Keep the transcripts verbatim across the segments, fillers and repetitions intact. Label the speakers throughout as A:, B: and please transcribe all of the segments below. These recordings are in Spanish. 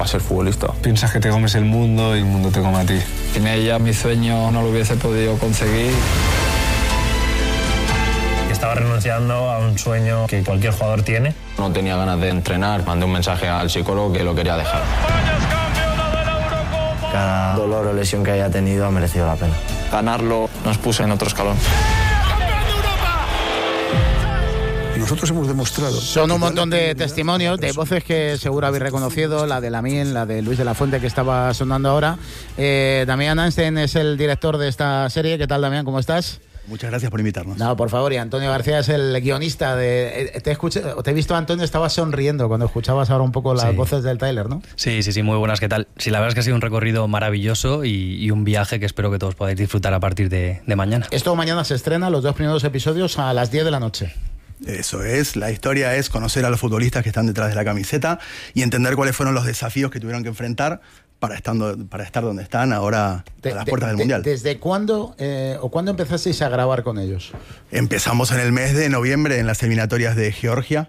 A: para ser futbolista.
B: Piensas que te comes el mundo y el mundo te come a ti.
C: Sin ella mi sueño no lo hubiese podido conseguir.
D: Estaba renunciando a un sueño que cualquier jugador tiene.
A: No tenía ganas de entrenar, mandé un mensaje al psicólogo que lo quería dejar.
E: Cada dolor o lesión que haya tenido ha merecido la pena.
C: Ganarlo nos puso en otro escalón.
F: Y nosotros hemos demostrado...
G: Son un montón de testimonios, de voces que seguro habéis reconocido, la de Lamine, la de Luis de la Fuente que estaba sonando ahora. Eh, Damián Einstein es el director de esta serie. ¿Qué tal, Damián? ¿Cómo estás?
H: Muchas gracias por invitarnos.
G: No, por favor, y Antonio García es el guionista de... Te he, escuchado, te he visto, Antonio, estabas sonriendo cuando escuchabas ahora un poco las sí. voces del tráiler, ¿no?
I: Sí, sí, sí, muy buenas, ¿qué tal? Sí, la verdad es que ha sido un recorrido maravilloso y, y un viaje que espero que todos podáis disfrutar a partir de, de mañana.
G: Esto mañana se estrena, los dos primeros episodios a las diez de la noche.
H: Eso es, la historia es conocer a los futbolistas que están detrás de la camiseta y entender cuáles fueron los desafíos que tuvieron que enfrentar para, estando, para estar donde están ahora
G: de,
H: a las
G: de,
H: puertas del
G: de,
H: Mundial.
G: ¿Desde cuándo eh, o cuándo empezasteis a grabar con ellos?
H: Empezamos en el mes de noviembre en las eliminatorias de Georgia.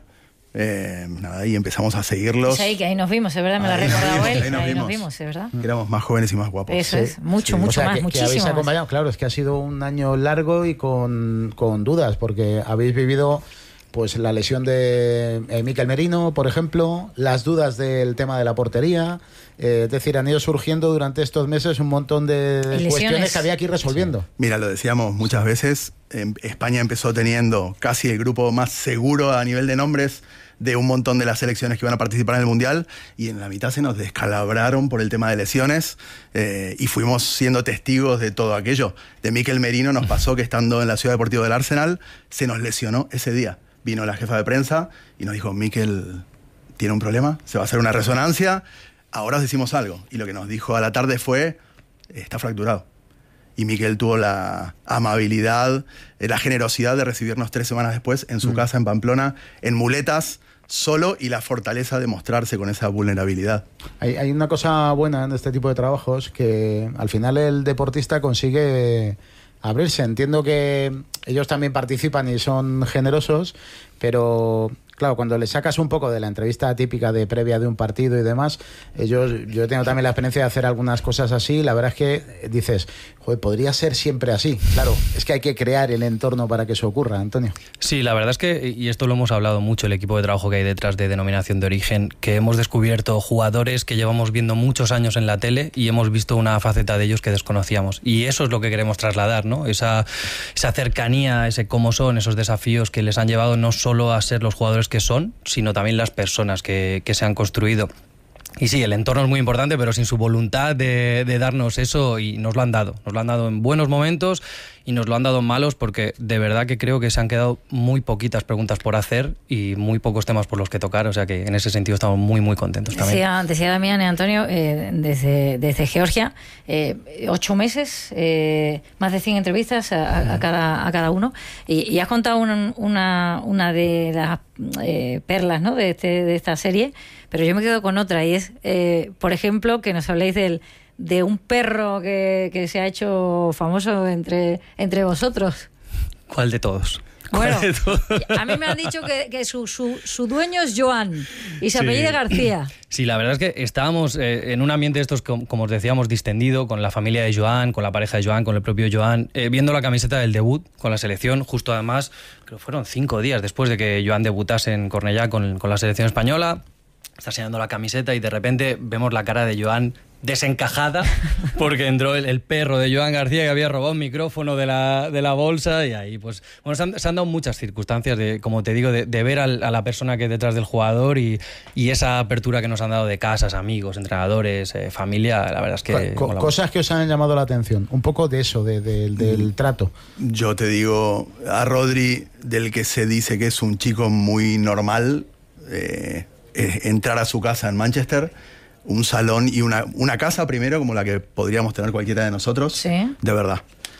H: Eh, nada, y empezamos a seguirlos.
J: Es ahí que ahí nos vimos, es verdad, me lo ha recordado él. Ahí nos, ahí nos vimos, es verdad.
H: Que éramos más jóvenes y más guapos.
J: Eso
G: sí,
J: es, mucho,
G: sí.
J: mucho
G: o sea,
J: más,
G: que,
J: muchísimo
G: que habéis acompañado,
J: más.
G: Claro, es que ha sido un año largo y con, con dudas, porque habéis vivido... Pues la lesión de eh, Mikel Merino, por ejemplo, las dudas del tema de la portería, eh, es decir, han ido surgiendo durante estos meses un montón de
J: Lesiones.
G: cuestiones que había que ir resolviendo.
H: Sí. Mira, lo decíamos muchas veces, eh, España empezó teniendo casi el grupo más seguro a nivel de nombres de un montón de las selecciones que iban a participar en el Mundial y en la mitad se nos descalabraron por el tema de lesiones eh, y fuimos siendo testigos de todo aquello. De Mikel Merino nos pasó que estando en la Ciudad Deportiva del Arsenal se nos lesionó ese día. Vino la jefa de prensa y nos dijo, Mikel tiene un problema, se va a hacer una resonancia, ahora os decimos algo. Y lo que nos dijo a la tarde fue, está fracturado. Y Mikel tuvo la amabilidad, la generosidad de recibirnos tres semanas después en su mm. casa en Pamplona, en muletas, solo, y la fortaleza de mostrarse con esa vulnerabilidad.
G: Hay, hay una cosa buena en este tipo de trabajos, que al final el deportista consigue... abrirse. Entiendo que ellos también participan y son generosos, pero claro, cuando le sacas un poco de la entrevista típica de previa de un partido y demás, ellos, yo tengo también la experiencia de hacer algunas cosas así, la verdad es que dices, joder, podría ser siempre así. Claro, es que hay que crear el entorno para que eso ocurra, Antonio.
I: Sí, la verdad es que, y esto lo hemos hablado mucho, el equipo de trabajo que hay detrás de Denominación de Origen, que hemos descubierto jugadores que llevamos viendo muchos años en la tele y hemos visto una faceta de ellos que desconocíamos. Y eso es lo que queremos trasladar, ¿no? Esa, esa cercanía, ese cómo son, esos desafíos que les han llevado no solo a ser los jugadores que son, sino también las personas que, que se han construido. Y sí, el entorno es muy importante, pero sin su voluntad de, de darnos eso, y nos lo han dado. Nos lo han dado en buenos momentos y nos lo han dado en malos, porque de verdad que creo que se han quedado muy poquitas preguntas por hacer y muy pocos temas por los que tocar, o sea que en ese sentido estamos muy, muy contentos también.
J: Decía, decía Damián y Antonio, eh, desde, desde Georgia, eh, ocho meses, eh, más de cien entrevistas a, a, cada, a cada uno, y, y has contado un, una, una de las eh, perlas, ¿no?, de, este, de esta serie, pero yo me quedo con otra, y es, eh, por ejemplo, que nos habléis del de un perro que, que se ha hecho famoso entre, entre vosotros.
I: ¿Cuál de todos?
J: Bueno, de todos? A mí me han dicho que, que su, su, su dueño es Joan y se
I: sí.
J: apellida García.
I: Sí, la verdad es que estábamos eh, en un ambiente de estos, como, como os decíamos, distendido, con la familia de Joan, con la pareja de Joan, con el propio Joan, eh, viendo la camiseta del debut con la selección, justo además, creo que fueron cinco días después de que Joan debutase en Cornellá con, con la selección española. Está enseñando la camiseta y de repente vemos la cara de Joan desencajada porque entró el, el perro de Joan García, que había robado un micrófono de la, de la bolsa, y ahí pues bueno, se han, se han dado muchas circunstancias de, como te digo, de, de ver al, a la persona que es detrás del jugador, y, y esa apertura que nos han dado de casas, amigos, entrenadores, eh, familia, la verdad es que...
G: Co- cosas que os han llamado la atención, un poco de eso, de, de, del trato.
H: Yo te digo, a Rodri, del que se dice que es un chico muy normal, eh, eh, entrar a su casa en Manchester, un salón y una, una casa primero como la que podríamos tener cualquiera de nosotros,
J: sí.
H: de verdad.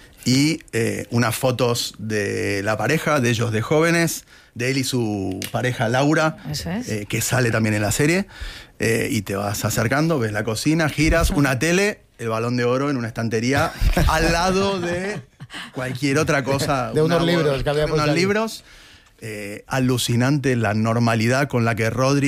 H: Y eh, unas fotos de la pareja, de ellos de jóvenes, de él y su pareja Laura,
J: Eso es.
H: eh, que sale también en la serie, eh, y te vas acercando, ves la cocina, giras, una tele, el Balón de Oro en una estantería, al lado de cualquier otra cosa.
G: De unos
H: una,
G: libros que había
H: de unos
G: ahí.
H: libros. Eh, alucinante la normalidad con la que Rodri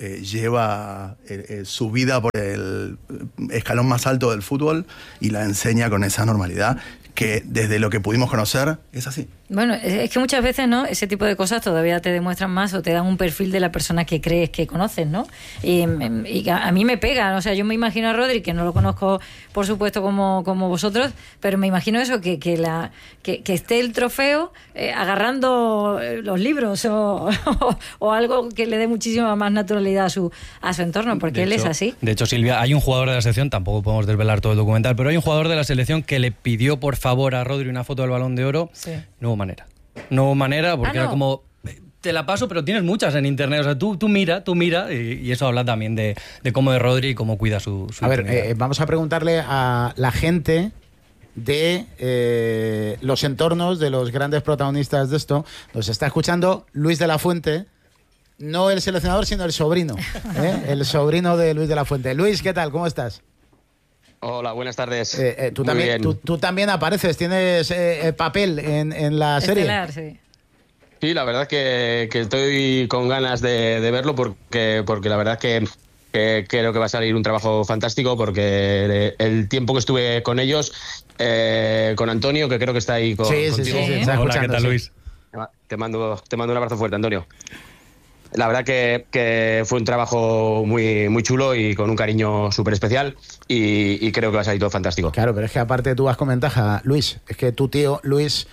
H: eh, lleva eh, eh, su vida por el escalón más alto del fútbol y la enseña con esa normalidad que desde lo que pudimos conocer es así.
J: Bueno, es que muchas veces, ¿no?, ese tipo de cosas todavía te demuestran más o te dan un perfil de la persona que crees que conoces, ¿no? Y, y a mí me pega, o sea, yo me imagino a Rodri, que no lo conozco, por supuesto, como, como vosotros, pero me imagino eso, que, que, la, que, que esté el trofeo eh, agarrando los libros o, o, o algo que le dé muchísima más naturalidad a su, a su entorno, porque
I: de
J: él
I: hecho,
J: es así.
I: De hecho, Silvia, hay un jugador de la selección, tampoco podemos desvelar todo el documental, pero hay un jugador de la selección que le pidió por favor a Rodri una foto del Balón de Oro. Sí. No hubo manera. No hubo manera porque ah, no. era como... Te la paso, pero tienes muchas en internet. O sea, tú, tú mira, tú mira, y, y eso habla también de, de cómo es Rodri y cómo cuida su... su
G: a ver, eh, vamos a preguntarle a la gente de eh, los entornos de los grandes protagonistas de esto. Nos está escuchando Luis de la Fuente, no el seleccionador, sino el sobrino. ¿eh? El sobrino de Luis de la Fuente. Luis, ¿qué tal? ¿Cómo estás?
K: Hola, buenas tardes.
G: Eh, eh, tú, también, tú, tú también apareces, tienes eh, papel en, en la serie.
J: Estelar, sí.
K: Sí, la verdad que, que estoy con ganas de, de verlo porque, porque la verdad que, que creo que va a salir un trabajo fantástico porque el tiempo que estuve con ellos, eh, con Antonio, que creo que está ahí con,
G: sí, sí,
K: contigo.
G: Sí, sí, sí.
I: Hola, ¿qué tal, Luis?
K: Te mando, te mando un abrazo fuerte, Antonio. La verdad que, que fue un trabajo muy, muy chulo y con un cariño súper especial y, y creo que va a salir todo fantástico.
G: Claro, pero es que aparte tú vas con ventaja, Luis. Es que tu tío, Luis...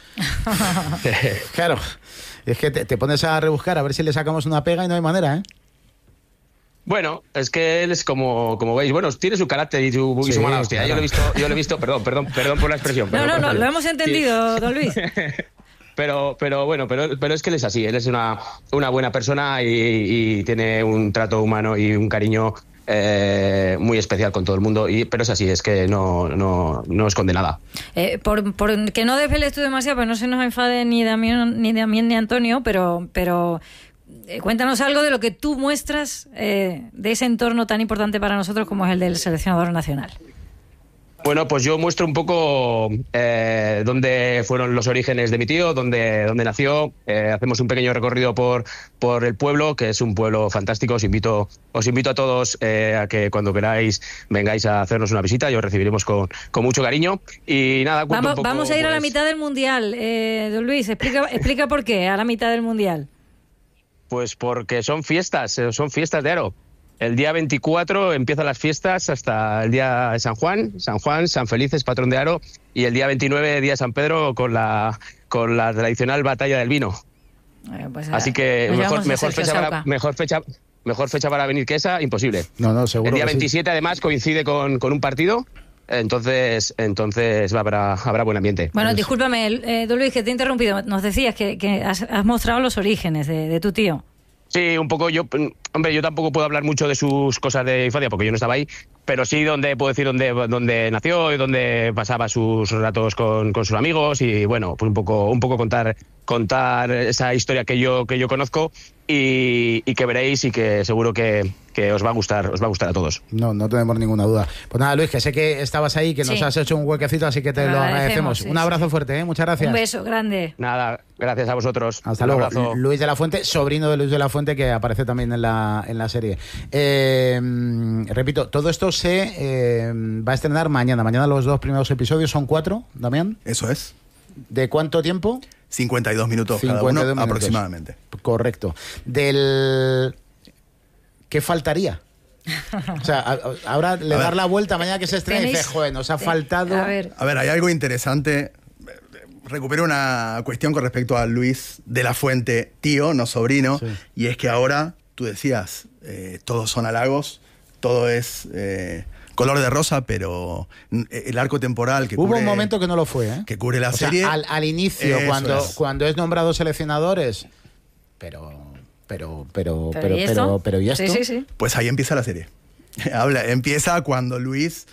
G: claro, es que te, te pones a rebuscar a ver si le sacamos una pega y no hay manera, ¿eh?
K: Bueno, es que él es como, como veis, bueno, tiene su carácter y su, sí, y su mala hostia. Claro. Yo lo he visto, yo lo he visto, perdón, perdón, perdón por la expresión.
J: No, no, no, lo hemos entendido,
K: sí.
J: Don Luis.
K: Pero, pero bueno, pero, pero es que él es así, él es una, una buena persona y, y tiene un trato humano y un cariño eh, muy especial con todo el mundo, y, pero es así, es que no, no, no esconde nada.
J: Eh, por, por que no desveles tú demasiado, pues no se nos enfade ni Damián ni, Damián, ni Antonio, pero, pero eh, cuéntanos algo de lo que tú muestras eh, de ese entorno tan importante para nosotros como es el del seleccionador nacional.
K: Bueno, pues yo muestro un poco eh, dónde fueron los orígenes de mi tío, dónde, dónde nació. Eh, hacemos un pequeño recorrido por, por el pueblo, que es un pueblo fantástico. Os invito, os invito a todos eh, a que cuando queráis vengáis a hacernos una visita y os recibiremos con, con mucho cariño. Y nada,
J: vamos,
K: un poco,
J: vamos a ir
K: pues...
J: a la mitad del Mundial. Eh, don Luis, explica, explica por qué a la mitad del Mundial.
K: Pues porque son fiestas, son fiestas de Aro. El día veinticuatro empiezan las fiestas hasta el día de San Juan, San Juan, San Felices, patrón de Aro, y el día veintinueve, día de San Pedro, con la con la tradicional batalla del vino. Eh, pues, Así que mejor, mejor, fecha para, mejor, fecha, mejor fecha para venir que esa, imposible.
G: No, no, seguro.
K: El día veintisiete,
G: sí.
K: Además, coincide con, con un partido. Entonces, entonces habrá, habrá buen ambiente.
J: Bueno, discúlpame, eh, don Luis, que te he interrumpido. Nos decías que, que has, has mostrado los orígenes de, de tu tío.
K: Sí, un poco. Yo, hombre, yo tampoco puedo hablar mucho de sus cosas de infancia porque yo no estaba ahí, pero sí donde puedo decir dónde, dónde nació y dónde pasaba sus ratos con, con sus amigos y bueno, pues un poco, un poco contar, contar esa historia que yo, que yo conozco y, y que veréis y que seguro que, que os va a gustar, os va a gustar a todos.
G: No, no tenemos ninguna duda. Pues nada, Luis, que sé que estabas ahí, que nos sí. has hecho un huequecito, así que te lo, lo agradecemos. Sí, un abrazo sí. fuerte, ¿eh? Muchas gracias.
J: Un beso grande.
K: Nada, gracias a vosotros.
G: Hasta un luego. Abrazo. Luis de la Fuente, sobrino de Luis de la Fuente, que aparece también en la, en la serie. Eh, repito, todo esto se eh, va a estrenar mañana. Mañana los dos primeros episodios, ¿son cuatro, Damián?
H: Eso es.
G: ¿De cuánto tiempo?
H: cincuenta y dos minutos cada uno, minutos. Aproximadamente.
G: Correcto. Del... ¿Qué faltaría? O sea, a, a, ahora le dar la vuelta mañana que se estrena y dice, joder, nos ha faltado...
H: A ver. a ver, hay algo interesante. Recupero una cuestión con respecto a Luis de la Fuente, tío, no sobrino, sí. Y es que ahora, tú decías, eh, todos son halagos, todo es... Eh, color de rosa, pero el arco temporal que
G: Hubo
H: cubre...
G: un momento que no lo fue, ¿eh?
H: Que cubre la
G: o
H: serie...
G: Sea, al, al inicio, cuando es. cuando es nombrado seleccionadores... Pero... Pero, pero, pero, pero, ¿y pero, pero, ¿y esto?
J: Sí, sí, sí.
H: Pues ahí empieza la serie. Habla, empieza cuando Luis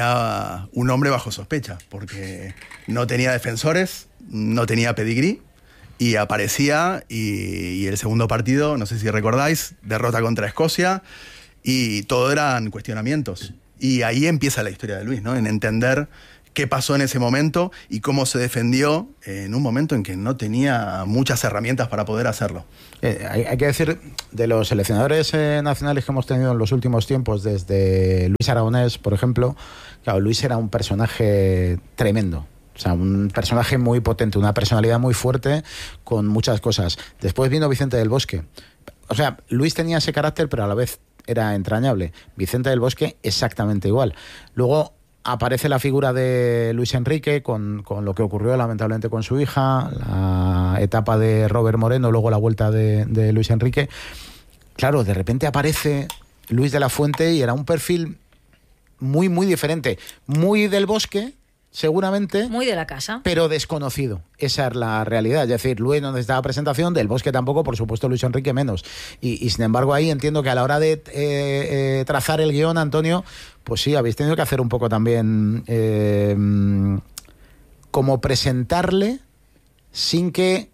H: era un hombre bajo sospecha, porque no tenía defensores, no tenía pedigrí, y aparecía, y, y el segundo partido, no sé si recordáis, derrota contra Escocia, y todo eran cuestionamientos. Y ahí empieza la historia de Luis, ¿no? En entender qué pasó en ese momento y cómo se defendió en un momento en que no tenía muchas herramientas para poder hacerlo.
G: Eh, hay, hay que decir, de los seleccionadores eh, nacionales que hemos tenido en los últimos tiempos, desde Luis Aragonés, por ejemplo, claro, Luis era un personaje tremendo. O sea, un personaje muy potente, una personalidad muy fuerte con muchas cosas. Después vino Vicente del Bosque. O sea, Luis tenía ese carácter, pero a la vez era entrañable. Vicente del Bosque exactamente igual. Luego aparece la figura de Luis Enrique con, con lo que ocurrió lamentablemente con su hija, la etapa de Robert Moreno, luego la vuelta de, de Luis Enrique. Claro, de repente aparece Luis de la Fuente y era un perfil muy, muy diferente. Muy del Bosque, seguramente.
J: Muy de la casa. Pero
G: desconocido. Esa es la realidad. Es decir, Luis no necesitaba presentación, del Bosque tampoco, por supuesto Luis Enrique menos. Y, y sin embargo ahí entiendo que a la hora de eh, eh, trazar el guión, Antonio, pues sí, habéis tenido que hacer un poco también eh, como presentarle sin que,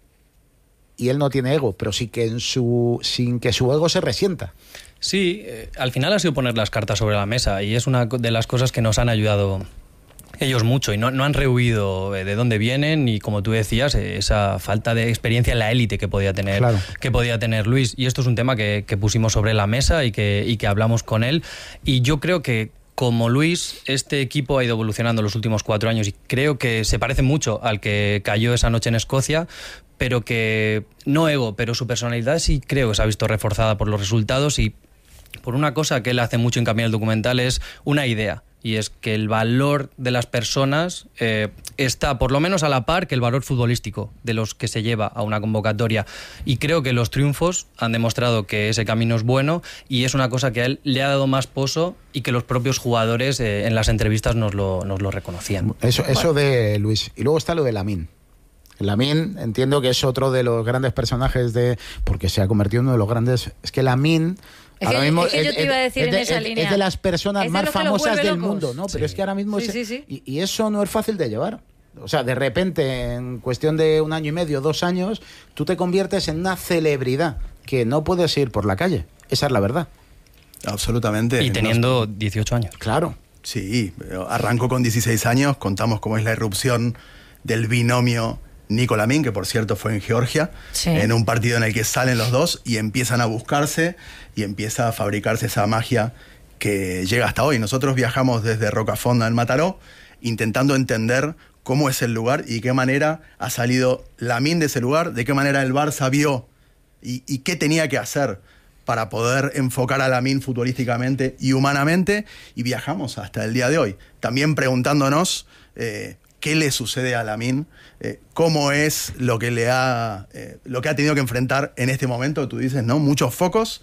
G: y él no tiene ego, pero sí que en su, sin que su ego se resienta.
I: Sí, eh, al final ha sido poner las cartas sobre la mesa y es una de las cosas que nos han ayudado ellos mucho y no, no han rehuido de dónde vienen y, como tú decías, esa falta de experiencia en la élite que podía tener, claro. que podía tener Luis. Y esto es un tema que, que pusimos sobre la mesa y que, y que hablamos con él. Y yo creo que, como Luis, este equipo ha ido evolucionando los últimos cuatro años y creo que se parece mucho al que cayó esa noche en Escocia, pero que, no ego, pero su personalidad sí creo que se ha visto reforzada por los resultados y por una cosa que él hace mucho hincapié en el documental, es una idea. Y es que el valor de las personas eh, está por lo menos a la par que el valor futbolístico de los que se lleva a una convocatoria. Y creo que los triunfos han demostrado que ese camino es bueno y es una cosa que a él le ha dado más poso y que los propios jugadores eh, en las entrevistas nos lo, nos lo reconocían.
G: Eso, eso de Luis. Y luego está lo de Lamine. Lamine, entiendo que es otro de los grandes personajes de... porque se ha convertido en uno de los grandes... Es que Lamine...
J: Es que, mismo, es que yo es, te iba a decir
G: es,
J: en
G: de,
J: esa
G: es,
J: línea.
G: Es de las personas más famosas del locos. mundo, ¿no?
J: Sí.
G: Pero es que ahora mismo...
J: Sí,
G: es,
J: sí, sí.
G: Y, y eso no es fácil de llevar. O sea, de repente, en cuestión de un año y medio, dos años, tú te conviertes en una celebridad que no puedes ir por la calle. Esa es la verdad.
H: Absolutamente.
I: Y teniendo dieciocho años.
G: Claro.
H: Sí, arrancó con dieciséis años, contamos cómo es la irrupción del binomio Nico Lamine, que por cierto fue en Georgia, sí. en un partido en el que salen los dos y empiezan a buscarse y empieza a fabricarse esa magia que llega hasta hoy. Nosotros viajamos desde Rocafonda en Mataró intentando entender cómo es el lugar y qué manera ha salido Lamine de ese lugar, de qué manera el Barça vio y, y qué tenía que hacer para poder enfocar a Lamine futbolísticamente y humanamente, y viajamos hasta el día de hoy, también preguntándonos eh, qué le sucede a Lamine, eh, cómo es lo que le ha eh, lo que ha tenido que enfrentar en este momento. Tú dices, ¿no? Muchos focos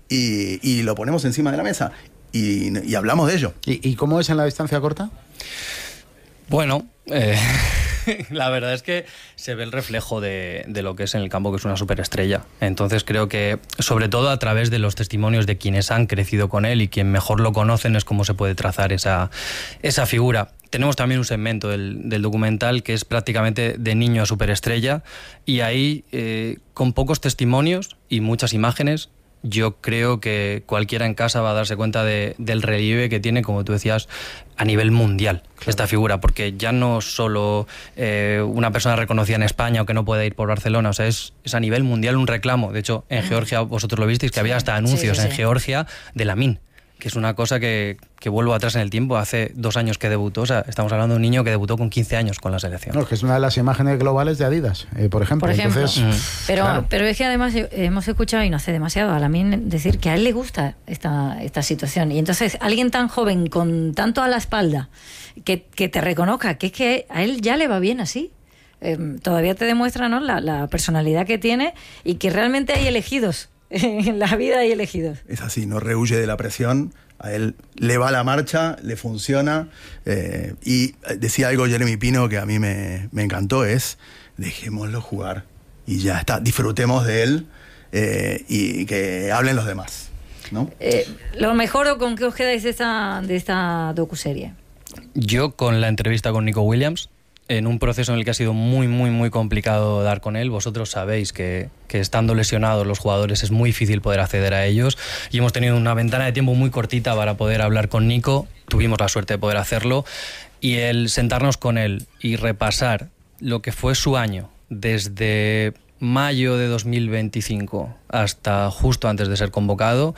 H: y, y lo ponemos encima de la mesa y, y hablamos de ello.
G: ¿Y, ¿Y cómo es en la distancia corta?
I: Bueno, eh, la verdad es que se ve el reflejo de, de lo que es en el campo, que es una superestrella. Entonces creo que, sobre todo a través de los testimonios de quienes han crecido con él y quien mejor lo conocen, es cómo se puede trazar esa, esa figura. Tenemos también un segmento del, del documental que es prácticamente de niño a superestrella, y ahí, eh, con pocos testimonios y muchas imágenes, yo creo que cualquiera en casa va a darse cuenta de, del relieve que tiene, como tú decías, a nivel mundial, claro, esta figura, porque ya no solo eh, una persona reconocida en España o que no puede ir por Barcelona, o sea, es, es a nivel mundial un reclamo. De hecho, en Georgia, vosotros lo visteis, que sí, había hasta anuncios sí, sí, sí. en Georgia de Lamine, que es una cosa que, que vuelvo atrás en el tiempo, hace dos años que debutó, o sea, estamos hablando de un niño que debutó con quince años con la selección.
G: No, que es una de las imágenes globales de Adidas, eh, por ejemplo.
J: Por ejemplo.
G: Entonces,
J: mm. pero, claro. pero es que además hemos escuchado, y no hace demasiado, a Lamine decir que a él le gusta esta, esta situación. Y entonces, alguien tan joven, con tanto a la espalda, que, que te reconozca que es que a él ya le va bien así. Eh, todavía te demuestra, ¿no?, la, la personalidad que tiene, y que realmente hay elegidos. En la vida hay elegidos.
H: Es así, no rehuye de la presión. A él le va la marcha, le funciona. Eh, y decía algo Jeremy Pino que a mí me, me encantó, es dejémoslo jugar y ya está, disfrutemos de él eh, y que hablen los demás, ¿no?
J: Eh, ¿Lo mejor o con qué os quedáis de esta, de esta docuserie?
I: Yo con la entrevista con Nico Williams, en un proceso en el que ha sido muy, muy, muy complicado dar con él. Vosotros sabéis que, que estando lesionados los jugadores es muy difícil poder acceder a ellos, y hemos tenido una ventana de tiempo muy cortita para poder hablar con Nico. Tuvimos la suerte de poder hacerlo Y el sentarnos con él y repasar lo que fue su año, desde mayo de dos mil veinticinco hasta justo antes de ser convocado,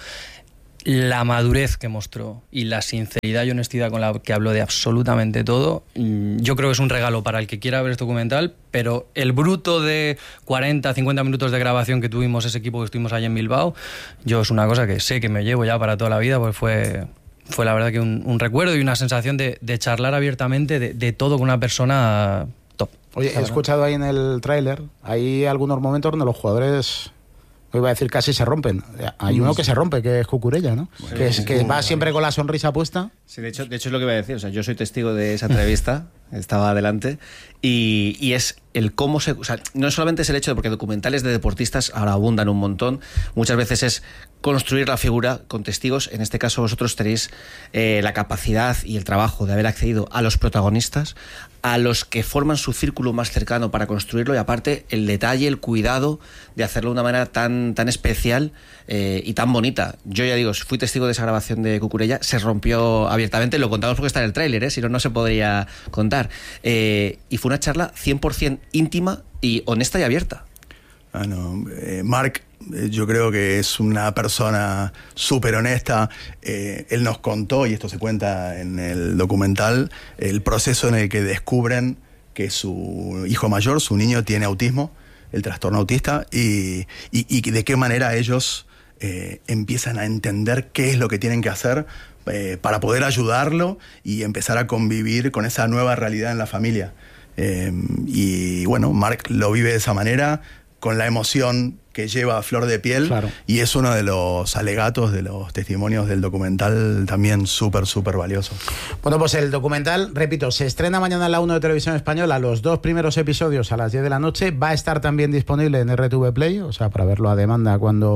I: la madurez que mostró y la sinceridad y honestidad con la que habló de absolutamente todo, yo creo que es un regalo para el que quiera ver este documental, pero el bruto de cuarenta, cincuenta minutos de grabación que tuvimos ese equipo que estuvimos allí en Bilbao, yo es una cosa que sé que me llevo ya para toda la vida, porque fue, fue la verdad que un, un recuerdo y una sensación de, de charlar abiertamente de, de todo con una persona top.
G: Oye, he escuchado ahí en el tráiler, hay algunos momentos donde los jugadores... iba a decir casi se rompen. Hay uno que se rompe, que es Cucurella, ¿no? Bueno, que es que va siempre con la sonrisa puesta.
L: Sí, de hecho, de hecho es lo que iba a decir. O sea, yo soy testigo de esa entrevista, estaba adelante, y, y es el cómo se... O sea, no solamente es el hecho de, porque documentales de deportistas ahora abundan un montón, muchas veces es construir la figura con testigos. En este caso vosotros tenéis eh, la capacidad y el trabajo de haber accedido a los protagonistas, a los que forman su círculo más cercano para construirlo, y aparte el detalle, el cuidado de hacerlo de una manera tan, tan especial eh, y tan bonita. Yo ya digo, fui testigo de esa grabación de Cucurella, se rompió abiertamente, lo contamos porque está en el tráiler, ¿eh? Si no, no se podría contar. Eh, y fue una charla cien por ciento íntima y honesta y abierta.
H: Ah, no. eh, Marc, eh, yo creo que es una persona súper honesta. Eh, él nos contó, y esto se cuenta en el documental, el proceso en el que descubren que su hijo mayor, su niño, tiene autismo, el trastorno autista, y, y, y de qué manera ellos eh, empiezan a entender qué es lo que tienen que hacer eh, para poder ayudarlo y empezar a convivir con esa nueva realidad en la familia. Eh, y bueno, Marc lo vive de esa manera, con la emoción que lleva a flor de piel, claro. Y es uno de los alegatos, de los testimonios del documental, también súper, súper valioso.
G: Bueno, pues el documental, repito, se estrena mañana en la uno de Televisión Española, los dos primeros episodios a las diez de la noche, va a estar también disponible en R T V Play, o sea, para verlo a demanda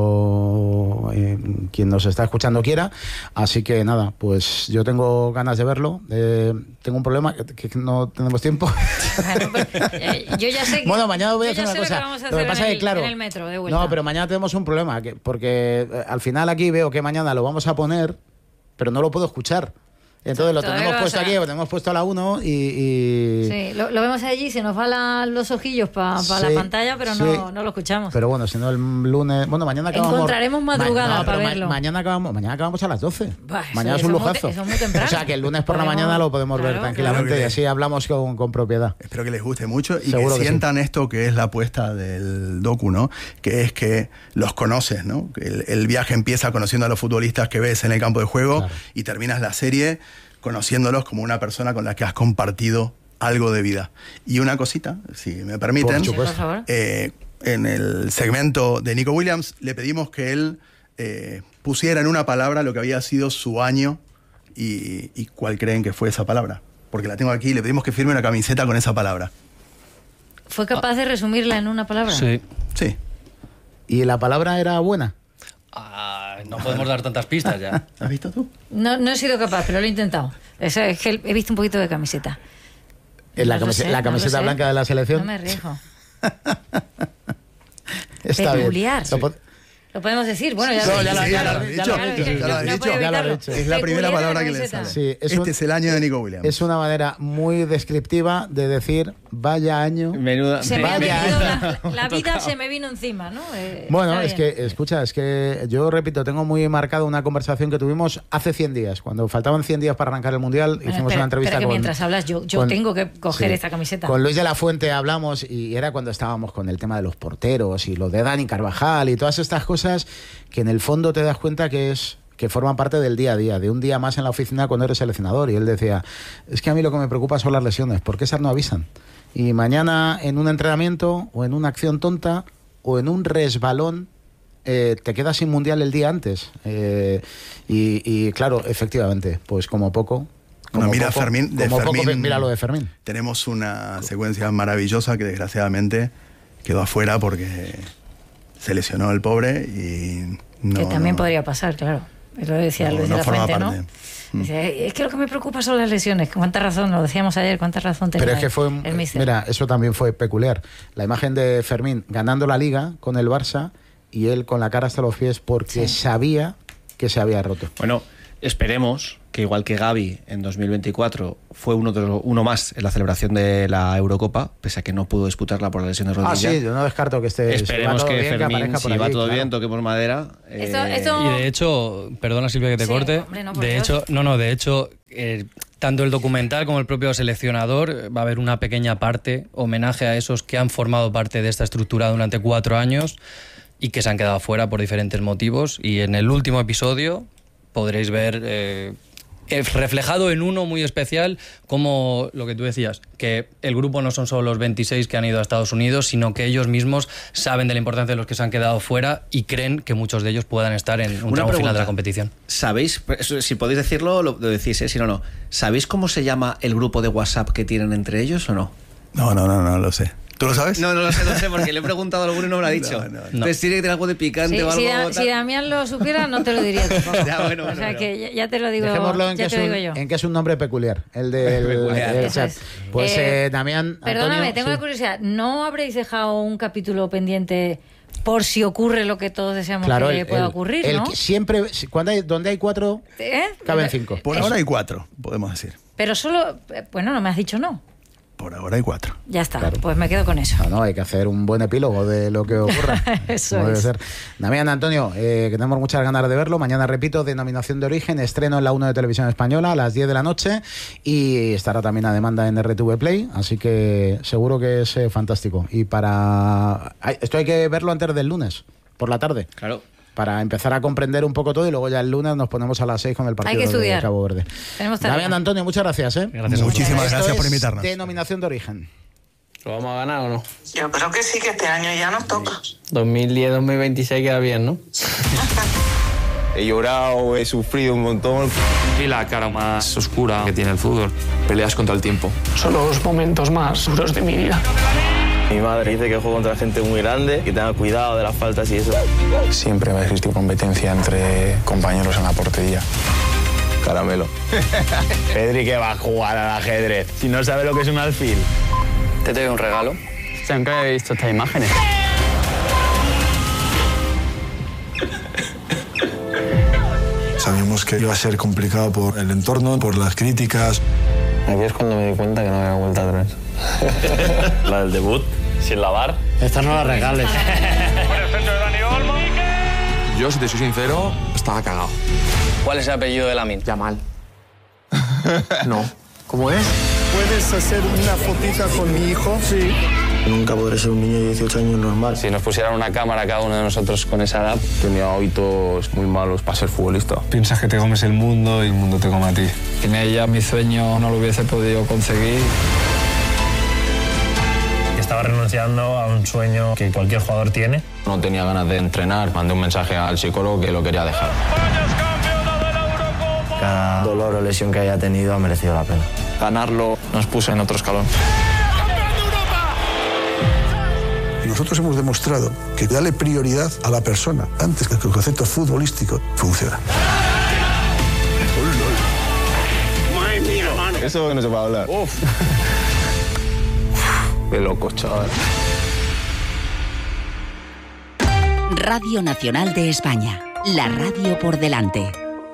G: cuando eh, quien nos está escuchando quiera, así que nada, pues yo tengo ganas de verlo, eh, tengo un problema, que, que no tenemos tiempo.
J: Bueno, pues, eh, yo ya sé que,
G: bueno, mañana voy a hacer
J: una
G: cosa,
J: lo que,
G: lo que pasa es que, claro,
J: en el metro, de
G: no, pero mañana tenemos un problema, que, porque eh, al final aquí veo que mañana lo vamos a poner, pero no lo puedo escuchar. Entonces lo tenemos puesto aquí, lo tenemos puesto a la uno y... y...
J: Sí, lo, lo vemos allí, se nos van la, los ojillos para pa sí, la pantalla, pero sí. no, no lo escuchamos.
G: Pero bueno, si no el lunes... Bueno, mañana acabamos...
J: Encontraremos madrugada ma no, para verlo.
G: Ma mañana, acabamos, mañana acabamos a las doce.
J: Bah,
G: mañana
J: eso,
G: es un
J: eso
G: lujazo.
J: Muy, eso es muy temprano.
G: O sea, que el lunes por
J: Podemos...
G: la mañana lo podemos claro, ver tranquilamente claro. Y así hablamos con, con propiedad.
H: Espero que les guste mucho y
G: Seguro
H: que,
G: que
H: sientan
G: sí.
H: esto que es la apuesta del docu, ¿no? Que es que los conoces, ¿no? El, el viaje empieza conociendo a los futbolistas que ves en el campo de juego claro. Y terminas la serie conociéndolos como una persona con la que has compartido algo de vida. Y una cosita, si me permiten,
J: por favor.
H: Eh, en el segmento de Nico Williams le pedimos que él eh, pusiera en una palabra lo que había sido su año y, y cuál creen que fue esa palabra. Porque la tengo aquí y le pedimos que firme una camiseta con esa palabra.
J: ¿Fue capaz de resumirla en una palabra?
I: Sí.
H: Sí.
G: ¿Y la palabra era buena?
I: Ah, no podemos dar tantas pistas ya.
H: ¿Has visto tú?
J: No, no he sido capaz, pero lo he intentado. Es, es que he visto un poquito de camiseta.
G: ¿La,
J: no
G: camise
J: sé,
G: la camiseta
J: no
G: blanca de la selección?
J: No me arriesgo.
G: Está
J: Peculiar.
G: Bien. Lo,
J: lo podemos decir. Bueno, ya,
H: no,
J: lo,
H: ya,
J: ya,
H: ya,
J: ya,
H: lo has dicho.
J: Ya lo has dicho.
H: Ya lo has dicho.
G: Ya lo has dicho.
H: Es la primera palabra que le sale.
G: Sí, es
H: este
G: un,
H: es el año de Nico Williams.
G: Es una manera muy descriptiva de decir vaya año.
L: Menuda,
J: se me ha
G: vaya
J: venido
G: año.
J: la, la vida se me vino encima, ¿no? Eh,
G: bueno, es que, escucha, es que yo repito, tengo muy marcado una conversación que tuvimos hace cien días, cuando faltaban cien días para arrancar el Mundial,
J: bueno,
G: hicimos
J: espera,
G: una entrevista
J: espera que
G: con...
J: mientras hablas, yo, yo
G: con,
J: tengo que coger
G: sí,
J: esta camiseta.
G: Con Luis de la Fuente hablamos y era cuando estábamos con el tema de los porteros y lo de Dani Carvajal y todas estas cosas que en el fondo te das cuenta que es que forman parte del día a día, de un día más en la oficina cuando eres seleccionador. Y él decía, es que a mí lo que me preocupa son las lesiones, porque esas no avisan. Y mañana en un entrenamiento o en una acción tonta o en un resbalón eh, te quedas sin Mundial el día antes. Eh, y, y claro, efectivamente, pues como poco... Como
H: no, mira,
G: poco,
H: Fermín, de
G: como
H: Fermín,
G: poco, mira lo de Fermín.
H: Tenemos una secuencia maravillosa que desgraciadamente quedó afuera porque se lesionó el pobre y... No,
J: que también
H: no,
J: podría pasar, claro. Lo decía
H: no,
J: Luis
H: no
J: de la Fuente,
H: parte.
J: ¿no? Mm. Decía, es que lo que me preocupa son las lesiones. Cuánta razón, lo decíamos ayer, cuánta razón tenía.
G: Pero es que fue,
J: el míster.
G: Mira, eso también fue peculiar. La imagen de Fermín ganando la Liga con el Barça y él con la cara hasta los pies porque sí. sabía que se había roto.
L: Bueno, esperemos que igual que Gavi en dos mil veinticuatro fue uno, de los, uno más en la celebración de la Eurocopa, pese a que no pudo disputarla por la lesión de rodilla.
G: Ah, sí, yo no descarto que esté...
L: Esperemos
G: si
L: que
G: bien,
L: Fermín,
G: que
L: si
G: allí,
L: va todo
G: claro.
L: bien, toquemos madera.
J: Eso,
L: eh,
J: eso...
I: Y de hecho, perdona Silvia que te
J: Sí,
I: corte,
J: hombre, no, por
I: de
J: Dios.
I: hecho, no, no, de hecho, eh, tanto el documental como el propio seleccionador va a haber una pequeña parte, homenaje a esos que han formado parte de esta estructura durante cuatro años y que se han quedado fuera por diferentes motivos. Y en el último episodio podréis ver... Eh, reflejado en uno muy especial, como lo que tú decías, que el grupo no son solo los veintiséis que han ido a Estados Unidos, sino que ellos mismos saben de la importancia de los que se han quedado fuera y creen que muchos de ellos puedan estar en un tramo final de la competición.
L: ¿Sabéis, si podéis decirlo, lo, lo decís, ¿eh? Si no, no. ¿Sabéis cómo se llama el grupo de WhatsApp que tienen entre ellos o no?
H: No, no, no, no lo sé. ¿Tú lo sabes?
L: No, no lo sé, no sé, porque le he preguntado a alguno y no me lo ha dicho. No, no, no. Entonces tiene que tener algo de picante
J: Sí,
L: o algo.
J: si, da, si Damián lo supiera, no te lo diría tampoco.
L: Ya, bueno,
J: o sea
L: bueno,
J: que ya, ya te lo digo,
G: Dejémoslo en,
J: ya
G: que
J: te
G: es
J: lo
G: un,
J: digo yo.
G: en que es un nombre peculiar, el del
L: Peculiar.
G: el
J: Eso
G: chat.
J: es.
G: Pues
J: Eh,
G: eh, Damián,
J: Perdóname,
G: Antonio,
J: tengo
G: sí.
J: la curiosidad. ¿No habréis dejado un capítulo pendiente por si ocurre lo que todos deseamos
G: Claro,
J: que
G: el,
J: pueda
G: el-
J: ocurrir,
G: el
J: ¿no?
G: que siempre, cuando hay, donde hay cuatro,
J: ¿Eh?
G: caben cinco.
H: Por ahora hay cuatro, podemos decir.
J: Pero solo... Bueno, no me has dicho no.
H: Por ahora hay cuatro.
J: Ya está,
G: Claro.
J: pues me quedo con eso.
G: No, no, hay que hacer un buen epílogo de lo que ocurra.
J: Eso
G: Como debe
J: es.
G: ser. Damián, Antonio, eh, que tenemos muchas ganas de verlo. Mañana, repito, Denominación de Origen, estreno en la uno de Televisión Española a las diez de la noche y estará también a demanda en R T V Play, así que seguro que es eh, fantástico. Y para... Ay, esto hay que verlo antes del lunes, por la tarde.
L: Claro.
G: Para empezar a comprender un poco todo y luego ya el lunes nos ponemos a las seis con el partido
J: Hay que
G: de
J: estudiar.
G: Cabo Verde.
J: Tenemos tarea.
G: Damián, Antonio, muchas gracias. ¿eh?
I: Gracias a
H: Muchísimas
G: Esto
H: gracias por
G: es
H: invitarnos.
G: Denominación de Origen.
A: ¿Lo vamos a ganar o no?
M: Yo creo que sí, que este año ya nos toca.
A: dos mil diez dos mil veintiséis queda bien, ¿no?
N: He llorado, he sufrido un montón.
C: Y la cara más oscura que tiene el fútbol. Peleas contra el tiempo.
M: Son los momentos más duros de mi vida.
E: Mi madre dice que juego contra gente muy grande, que tenga cuidado de las faltas y eso.
B: Siempre va a existir competencia entre compañeros en la portería.
N: Caramelo.
A: Pedri, que va a jugar al ajedrez si no sabe lo que es un alfil.
C: Te doy un regalo.
A: O sea, nunca he visto estas imágenes.
F: Sabíamos que iba a ser complicado por el entorno, por las críticas.
A: Aquí es cuando me di cuenta que no había vuelta atrás.
E: La del debut, sin lavar.
D: Esta no la regales.
C: Yo, si te soy sincero, estaba cagado.
I: ¿Cuál es el apellido de Lamine?
C: Yamal. No.
F: ¿Cómo es? ¿Puedes hacer una fotita con mi hijo? Sí.
E: Nunca podré ser un niño de dieciocho años normal.
A: Si nos pusieran una cámara a cada uno de nosotros con esa edad, tenía hábitos muy malos para ser futbolista.
B: Piensas que te comes el mundo y el mundo te come a ti.
C: Sin ella mi sueño no lo hubiese podido conseguir.
D: Estaba renunciando a un sueño que cualquier jugador tiene.
A: No tenía ganas de entrenar, mandé un mensaje al psicólogo que lo quería dejar.
E: Cada dolor o lesión que haya tenido ha merecido la pena.
C: Ganarlo nos puso en otro escalón.
F: Y nosotros hemos demostrado que darle prioridad a la persona antes que el concepto futbolístico funciona.
N: Eso no se puede hablar.
A: Uf. Qué loco, chaval.
O: Radio Nacional de España, la radio por delante.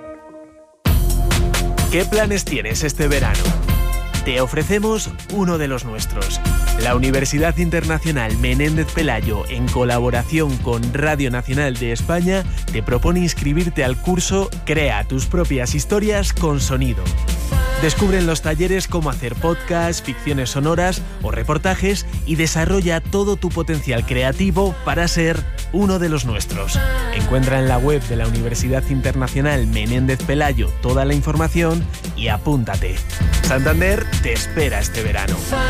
P: ¿Qué planes tienes este verano? Te ofrecemos uno de los nuestros. La Universidad Internacional Menéndez Pelayo, en colaboración con Radio Nacional de España, te propone inscribirte al curso Crea tus propias historias con sonido. Descubre en los talleres cómo hacer podcasts, ficciones sonoras o reportajes y desarrolla todo tu potencial creativo para ser uno de los nuestros. Encuentra en la web de la Universidad Internacional Menéndez Pelayo toda la información y apúntate. Santander te espera este verano.